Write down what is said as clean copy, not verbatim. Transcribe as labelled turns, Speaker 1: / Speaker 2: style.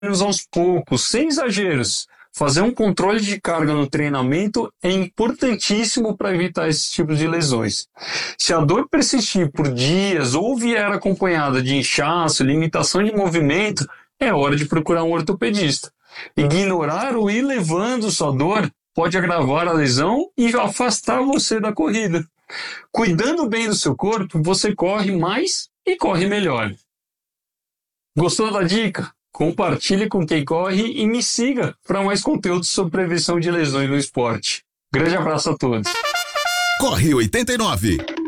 Speaker 1: aos poucos, sem exageros. Fazer um controle de carga no treinamento é importantíssimo para evitar esses tipos de lesões. Se a dor persistir por dias ou vier acompanhada de inchaço, limitação de movimento, é hora de procurar um ortopedista. Ignorar ou ir levando sua dor pode agravar a lesão e afastar você da corrida. Cuidando bem do seu corpo, você corre mais e corre melhor. Gostou da dica? Compartilhe com quem corre e me siga para mais conteúdo sobre prevenção de lesões no esporte. Grande abraço a todos.
Speaker 2: Corre 89.